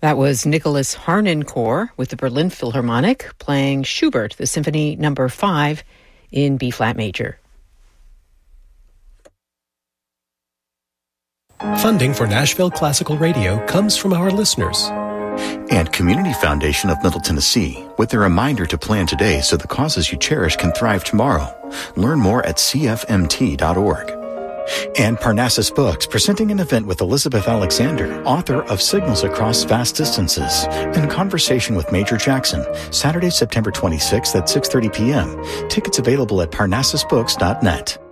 That was Nicholas Harnoncourt with the Berlin Philharmonic playing Schubert, the Symphony No. 5 in B-flat major. Funding for Nashville Classical Radio comes from our listeners. And Community Foundation of Middle Tennessee, with a reminder to plan today so the causes you cherish can thrive tomorrow. Learn more at cfmt.org. And Parnassus Books, presenting an event with Elizabeth Alexander, author of Signals Across Vast Distances, in conversation with Major Jackson, Saturday, September 26th at 6:30 p.m. Tickets available at parnassusbooks.net.